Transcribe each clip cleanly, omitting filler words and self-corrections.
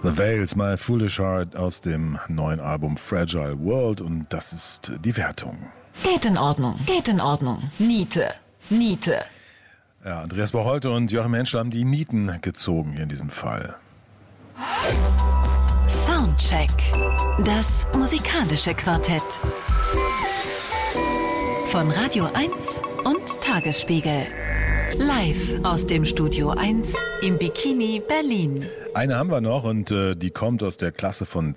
The Veils, My Foolish Heart aus dem neuen Album Fragile World, und das ist die Wertung. Geht in Ordnung, geht in Ordnung. Niete, Niete. Ja, Andreas Bocholte und Joachim Henschel haben die Nieten gezogen in diesem Fall. Soundcheck. Das musikalische Quartett. Von Radio 1 und Tagesspiegel. Live aus dem Studio 1 im Bikini Berlin. Eine haben wir noch, und die kommt aus der Klasse von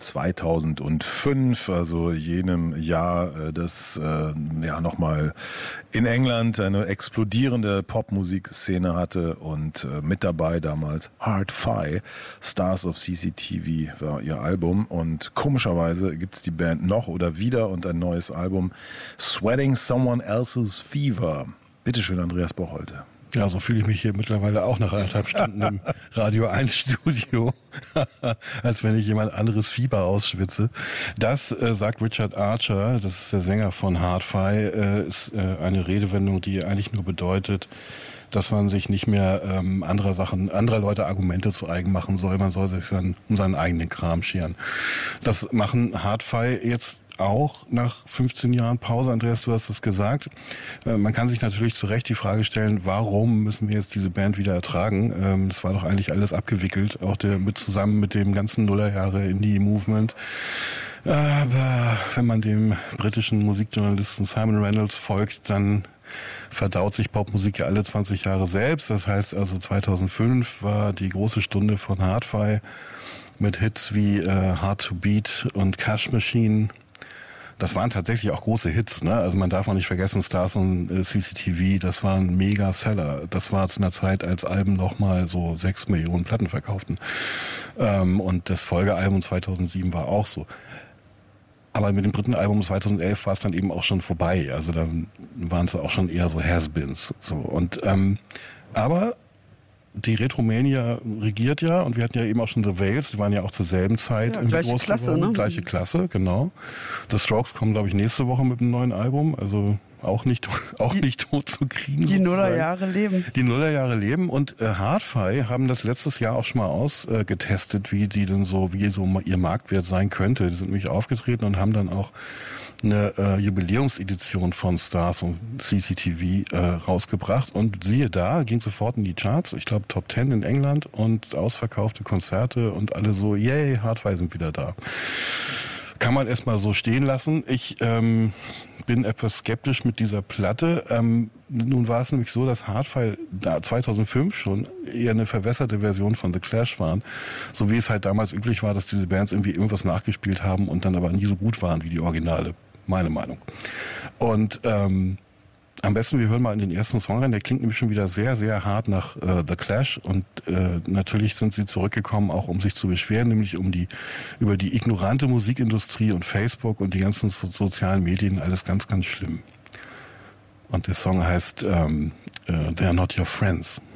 2005, also jenem Jahr, das nochmal in England eine explodierende Popmusikszene hatte, und mit dabei damals Hard-Fi, Stars of CCTV war ihr Album, und komischerweise gibt's die Band noch oder wieder und ein neues Album, Sweating Someone Else's Fever. Bitteschön, Andreas Bocholte. Ja, so fühle ich mich hier mittlerweile auch nach 1,5 Stunden im Radio 1 Studio, als wenn ich jemand anderes Fieber ausschwitze. Das, sagt Richard Archer, das ist der Sänger von Hard-Fi, ist eine Redewendung, die eigentlich nur bedeutet, dass man sich nicht mehr anderer Leute Argumente zu eigen machen soll. Man soll sich um seinen eigenen Kram scheren. Das machen Hard-Fi jetzt auch nach 15 Jahren Pause. Andreas, du hast es gesagt. Man kann sich natürlich zu Recht die Frage stellen, warum müssen wir jetzt diese Band wieder ertragen? Das war doch eigentlich alles abgewickelt, auch zusammen mit dem ganzen Nullerjahre Indie-Movement. Aber wenn man dem britischen Musikjournalisten Simon Reynolds folgt, dann verdaut sich Popmusik ja alle 20 Jahre selbst. Das heißt also 2005 war die große Stunde von Hard-Fi mit Hits wie Hard to Beat und Cash Machine. Das waren tatsächlich auch große Hits, ne? Also man darf auch nicht vergessen, Stars und CCTV, das waren Mega-Seller. Das war zu einer Zeit, als Alben nochmal so 6 Millionen Platten verkauften. Und das Folgealbum 2007 war auch so. Aber mit dem dritten Album 2011 war es dann eben auch schon vorbei. Also dann waren es auch schon eher so Has-Beens. So. Und aber die Retromania regiert ja, und wir hatten ja eben auch schon The Veils, die waren ja auch zur selben Zeit irgendwie groß geworden. Ne? Gleiche Klasse, genau. The Strokes kommen, glaube ich, nächste Woche mit einem neuen Album, also auch nicht tot zu kriegen. Die Nullerjahre leben. Die Nullerjahre leben, und Hard-Fi haben das letztes Jahr auch schon mal ausgetestet, wie so ihr Marktwert sein könnte. Die sind nämlich aufgetreten und haben dann auch eine Jubiläumsedition von Stars und CCTV rausgebracht, und siehe da, ging sofort in die Charts, ich glaube Top 10 in England, und ausverkaufte Konzerte und alle so, yay, Hard-Fi sind wieder da. Kann man erstmal so stehen lassen. Ich bin etwas skeptisch mit dieser Platte. Nun war es nämlich so, dass Hard-Fi 2005 schon eher eine verwässerte Version von The Clash waren. So wie es halt damals üblich war, dass diese Bands irgendwie irgendwas nachgespielt haben und dann aber nie so gut waren wie die Originale. Meine Meinung. Und am besten, wir hören mal in den ersten Song rein. Der klingt nämlich schon wieder sehr, sehr hart nach The Clash. Und natürlich sind sie zurückgekommen, auch um sich zu beschweren, nämlich über die ignorante Musikindustrie und Facebook und die ganzen sozialen Medien. Alles ganz, ganz schlimm. Und der Song heißt They're Not Your Friends.